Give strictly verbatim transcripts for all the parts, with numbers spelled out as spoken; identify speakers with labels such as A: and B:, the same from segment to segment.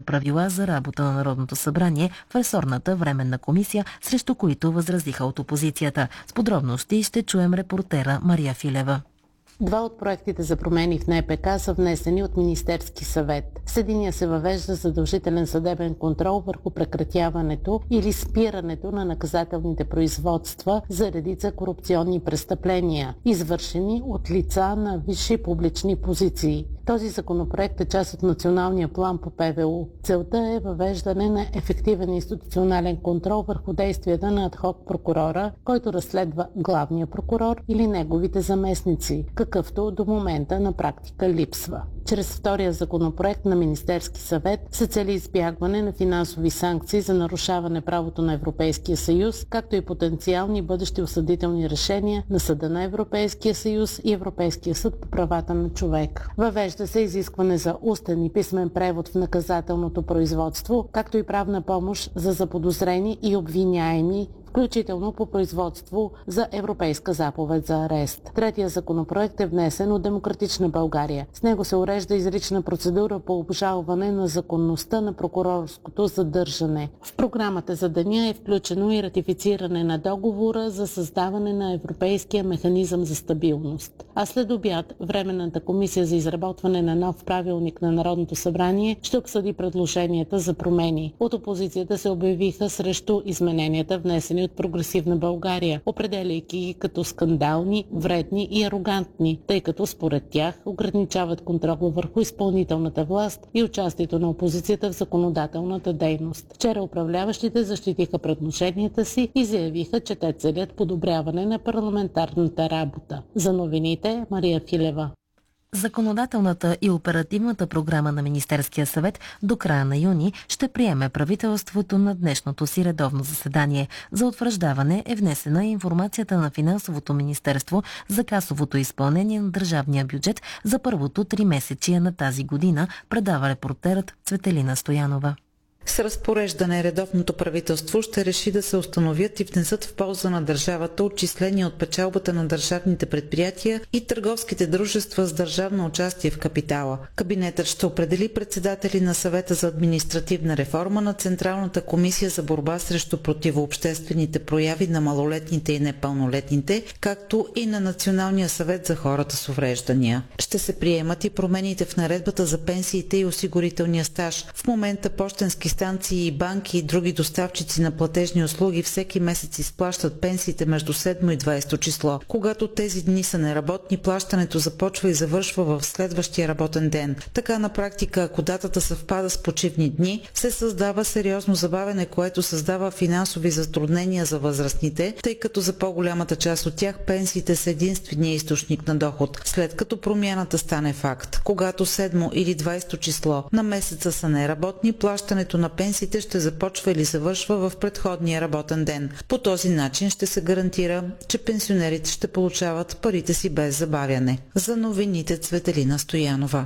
A: правила за работа на Народното събрание в ресорната временна комисия, срещу които възразиха от опозицията. С подробности ще чуем репортера Мария Филева.
B: Два от проектите за промени в Н П К са внесени от Министерски съвет. С единия се въвежда задължителен съдебен контрол върху прекратяването или спирането на наказателните производства за редица корупционни престъпления, извършени от лица на висши публични позиции. Този законопроект е част от националния план по П В У. Целта е въвеждане на ефективен институционален контрол върху действията на адхок прокурора, който разследва главния прокурор или неговите заместници, какъвто до момента на практика липсва. Чрез втория законопроект на Министерски съвет се цели избягване на финансови санкции за нарушаване правото на Европейския съюз, както и потенциални бъдещи осъдителни решения на Съда на Европейския съюз и Европейския съд по правата на човека. Въвежда се изискване за устен и писмен превод в наказателното производство, както и правна помощ за заподозрени и обвиняеми, включително по производство за Европейска заповед за арест. Третия законопроект е внесен от Демократична България. С него се урежда изрична процедура по обжалване на законността на прокурорското задържане. В програмата за деня е включено и ратифициране на договора за създаване на Европейския механизъм за стабилност. А след обяд Временната комисия за изработване на нов правилник на Народното събрание ще обсъди предложенията за промени. От опозицията се обявиха срещу измененията, внесени от Прогресивна България, определяйки ги като скандални, вредни и арогантни, тъй като според тях ограничават контрола върху изпълнителната власт и участието на опозицията в законодателната дейност. Вчера управляващите защитиха предложенията си и заявиха, че те целят подобряване на парламентарната работа. За новините Мария Филева.
A: Законодателната и оперативната програма на Министерския съвет до края на юни ще приеме правителството на днешното си редовно заседание. За утвърждаване е внесена информацията на Финансовото министерство за касовото изпълнение на държавния бюджет за първото тримесечие на тази година, предава репортерът Цветелина Стоянова.
C: С разпореждане редовното правителство ще реши да се установят и внесат в полза на държавата отчисления от печалбата на държавните предприятия и търговските дружества с държавно участие в капитала. Кабинетът ще определи председатели на Съвета за административна реформа, на Централната комисия за борба срещу противообществените прояви на малолетните и непълнолетните, както и на Националния съвет за хората с увреждания. Ще се приемат и промените в наредбата за пенсиите и осигурителния стаж. В момента пощенски станции, банки и други доставчици на платежни услуги всеки месец изплащат пенсиите между седмо и двадесето число. Когато тези дни са неработни, плащането започва и завършва в следващия работен ден. Така на практика, ако датата съвпада с почивни дни, се създава сериозно забавяне, което създава финансови затруднения за възрастните, тъй като за по-голямата част от тях пенсиите са единствения източник на доход. След като промяната стане факт, когато седмо или двадесето число на месеца са неработни, плащането на пенсиите ще започва или завършва в предходния работен ден. По този начин ще се гарантира, че пенсионерите ще получават парите си без забавяне. За новините Цветелина Стоянова.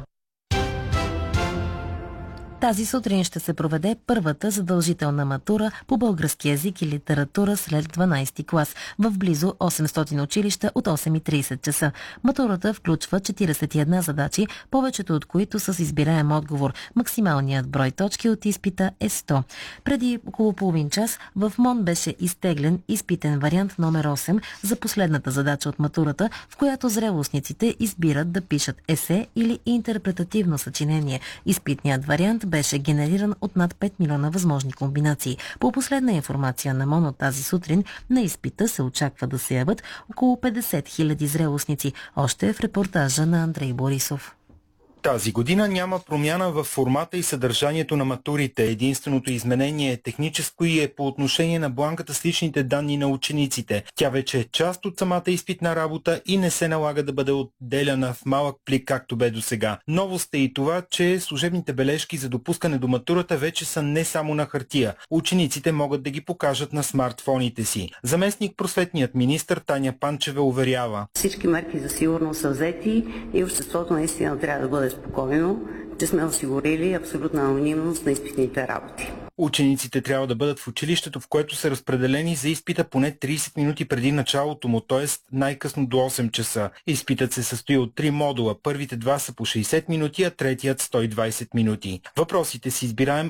A: Тази сутрин ще се проведе първата задължителна матура по български език и литература след дванадесети клас в близо осемстотин училища от осем и тридесет часа. Матурата включва четиридесет и една задачи, повечето от които са с избираем отговор. Максималният брой точки от изпита е сто. Преди около половин час в МОН беше изтеглен изпитен вариант номер осем за последната задача от матурата, в която зрелостниците избират да пишат есе или интерпретативно съчинение. Изпитният вариант беше генериран от над пет милиона възможни комбинации. По последна информация на МОН от тази сутрин, на изпита се очаква да се явят около петдесет хиляди зрелостници. Още в репортажа на Андрей Борисов.
D: Тази година няма промяна в формата и съдържанието на матурите. Единственото изменение е техническо и е по отношение на бланката с личните данни на учениците. Тя вече е част от самата изпитна работа и не се налага да бъде отделяна в малък плик, както бе до сега. Новост е и това, че служебните бележки за допускане до матурата вече са не само на хартия. Учениците могат да ги покажат на смартфоните си. Заместник просветният министър Таня Панчева уверява:
E: всички мерки за сигурност са взети и обществото наистина трябва да бъде спокойно, че сме осигурили абсолютна анонимност на изпитните работи.
D: Учениците трябва да бъдат в училището, в което са разпределени за изпита поне тридесет минути преди началото му, т.е. най-късно до осем часа. Изпитът се състои от три модула. Първите два са по шейсет минути, а третият сто и двадесет минути. Въпросите с избираем